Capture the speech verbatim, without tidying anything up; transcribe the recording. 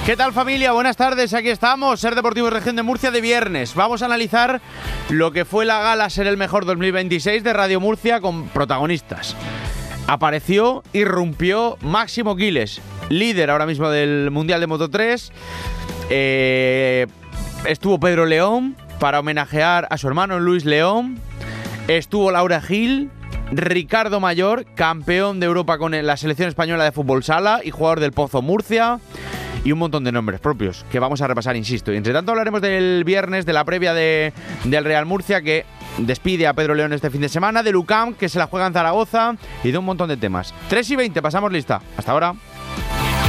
¿Qué tal, familia? Buenas tardes, aquí estamos, Ser Deportivo Región de Murcia de viernes. Vamos a analizar lo que fue la gala Ser el Mejor dos mil veintiséis de Radio Murcia con protagonistas. Apareció, irrumpió Máximo Quiles, líder ahora mismo del Mundial de Moto tres. Eh, estuvo Pedro León para homenajear a su hermano Luis León. Estuvo Laura Gil, Ricardo Mayor, campeón de Europa con la selección española de fútbol sala y jugador del Pozo Murcia. Y un montón de nombres propios que vamos a repasar, insisto. Y entre tanto hablaremos del viernes, de la previa de, del Real Murcia, que despide a Pedro León este fin de semana, de Lucam, que se la juega en Zaragoza, y de un montón de temas. tres y veinte, pasamos lista. Hasta ahora.